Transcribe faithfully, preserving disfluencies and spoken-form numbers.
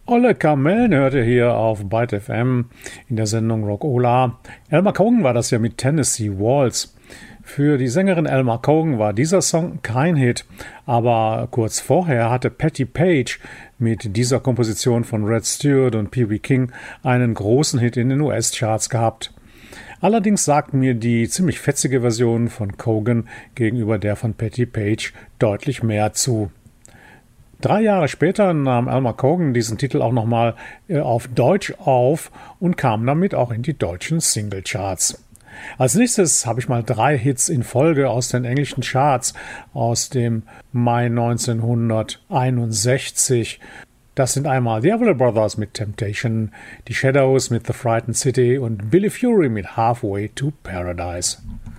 Olle Kamellen hört ihr hier auf Byte F M in der Sendung Rock-Ola. Elmer Cogan war das ja mit Tennessee Waltz. Für die Sängerin Elmer Cogan war dieser Song kein Hit, aber kurz vorher hatte Patti Page mit dieser Komposition von Rod Stewart und P B King einen großen Hit in den U S-Charts gehabt. Allerdings sagt mir die ziemlich fetzige Version von Cogan gegenüber der von Patti Page deutlich mehr zu. Drei Jahre später nahm Elmer Cogan diesen Titel auch nochmal auf Deutsch auf und kam damit auch in die deutschen Singlecharts. Als nächstes habe ich mal drei Hits in Folge aus den englischen Charts aus dem Mai neunzehnhunderteinundsechzig. Das sind einmal The Everly Brothers mit Temptation, die Shadows mit The Frightened City und Billy Fury mit Halfway to Paradise.